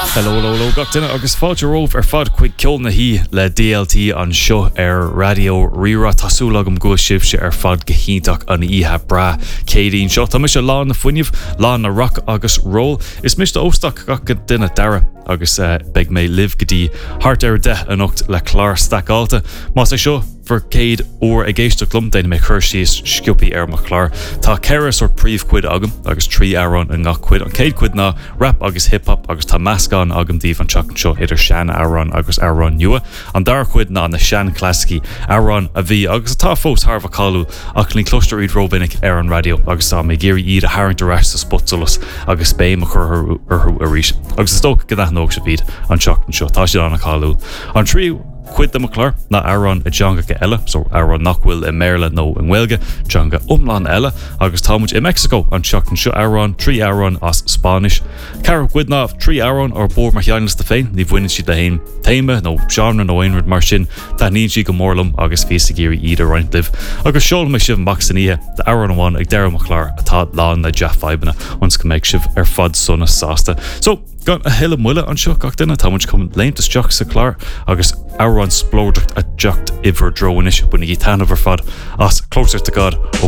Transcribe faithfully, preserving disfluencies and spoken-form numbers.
Hello, hello, hello, gach duine agus fáilte rómh ar fad chuig ceol na hí le D L T an seo ar radio rira tasúla agam go sibse ar fad gohíntaach an ihe bra cédín seo. Tá mis se lá na fuineh lá na rock agus roll. Is mis de óstach gach duine dara agus uh, beg mé liv gotí hart ar de an ocht le chlár stacálta. Más é seo for céad ór a géiste clum déine mé chuir síos sciúpi ar mar chlár. Tá ceras or príomh cuid agam agus trí aran an ngach cuid. An céad cuid ná rap agus hip-hop agus tá meascán agam díomh an teach seo idir sean aran agus aran nua. An dar cuid ná na sean clasici aran a bhí agus tá fós Harva Calú ach lín cluster iad robinnic ar an radio agus tá mé géirí iad a haint a reis sa spotulus agus béim a chur arthú a ríis. Agus is tóca go dach nóg se bíd an teach seo tá sé anna Calú. An trí cuid am chlár na aran a djanga go eile, so aran nachhfuil i Maryland nó in Welga, djanga umlan eile, agus támuid in Mexico an seachtain seo aran, trí aran as Spanish. Cara cuid ná trí aran ar bór mar cheannas de féin, ní bhfuinn si de hain téime nó genre nó einrid mar sin, tá níd si go mórlam agus fís a géirí iad a roint liv. Agus seol me sibh max in ihe, de aran amháin ag deir am chlár atá lán na Jeff Fibena, ons go meid sibh ar fad sonna sásta. So, gan a hele muile an seo gach duine támuid cum léintas teach sa chlár agus aran splódrucht a jucht iver droin is buna í tanna ver fad as Closer to God ó